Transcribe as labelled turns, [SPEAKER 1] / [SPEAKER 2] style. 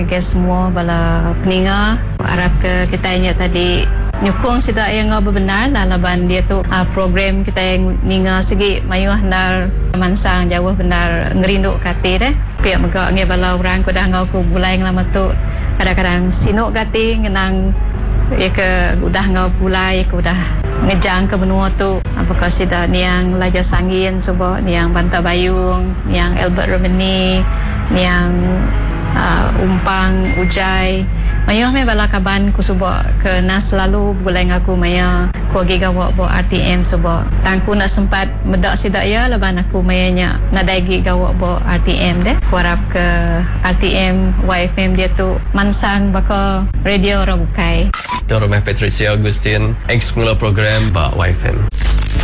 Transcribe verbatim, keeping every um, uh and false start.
[SPEAKER 1] Guys semua bala peninga harap ke kita ingat tadi nyukung sida yang benar lah laban dia tu uh, program kita yang ninga segi mayuh nar mansang jauh benar ngerinduk kate deh pihak megak nge bala orang ko dah ngau ko bulai lama tu kadang-kadang sinuk kate ngenang ya ke udah ngau bulai ko udah ngejang ke benua tu apakah sida niang laja sangin coba niang Banta Bayung niang Albert Romani niang Uh, umpang ujai mayuh me bala kaban ku suba ke nas selalu bulai ngaku maya ku agi gawak bo R T M suba tangku nak sempat medak sidak ya laban aku mayanya nadagi gawak bo R T M deh ku harap ke R T M Y F M dia tu mansang baka radio orang bukai
[SPEAKER 2] Tuan Rumah Patricia Agustin ex pengelola program ba Y F M.